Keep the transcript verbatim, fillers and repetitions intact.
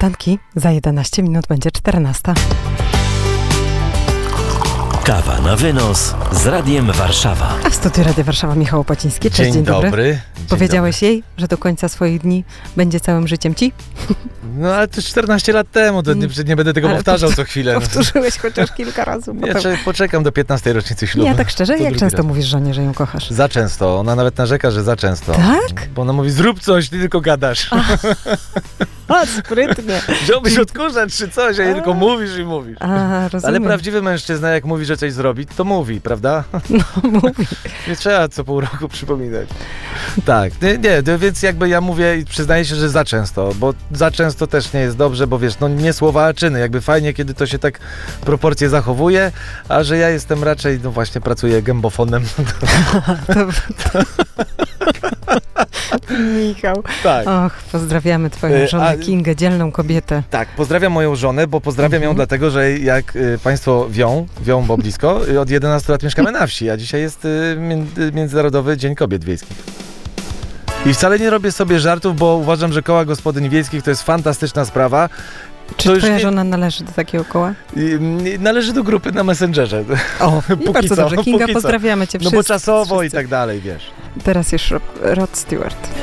Kwarantanki. Za jedenaście minut będzie czternasta. Kawa na wynos z Radiem Warszawa. A w studiu Radia Warszawa Michał Opaciński. Cześć, dzień, Dzień dobry. dobry. Dzień Powiedziałeś dobry. jej, że do końca swoich dni będzie całym życiem ci? No ale to czternaście lat temu, to nie, nie będę tego Ale powtarzał powtór- co chwilę. Powtórzyłeś chociaż kilka razy. Nie, cze- poczekam do piętnastej rocznicy ślubu. Nie, tak szczerze, To jak drugi często raz. mówisz żonie, że ją kochasz? Za często. Ona nawet narzeka, że za często. Tak? Bo ona mówi, zrób coś, ty tylko gadasz. O, sprytnie. Wziąłbyś odkurzacz czy coś, a nie tylko mówisz i mówisz. A, rozumiem. Ale prawdziwy mężczyzna, jak mówi, że coś zrobi, to mówi, prawda? No, mówi. Nie trzeba co pół roku przypominać. Tak, nie, nie, to więc jakby ja mówię i przyznaję się, że za często, bo za często też nie jest dobrze, bo wiesz, no nie słowa, a czyny. Jakby fajnie, kiedy to się tak proporcje zachowuje, a że ja jestem raczej, no właśnie, pracuję gębofonem. Michał. Tak. Och, pozdrawiamy twoją E, żonę a- Kingę, dzielną kobietę. Tak, pozdrawiam moją żonę, bo pozdrawiam ją Mhm. dlatego, że jak y, Państwo wią, wią, bo blisko, y, od jedenastu lat mieszkamy na wsi, a dzisiaj jest y, między, Międzynarodowy Dzień Kobiet Wiejskich. I wcale nie robię sobie żartów, bo uważam, że koła gospodyń wiejskich to jest fantastyczna sprawa. Czy To już twoja nie- żona należy do takiego koła? I, y, należy do grupy na Messengerze. O, Póki bardzo co, dobrze. Kinga, póki co. pozdrawiamy cię No wszyscy. bo czasowo i wszyscy. tak dalej, wiesz. Teraz już Rod Stewart.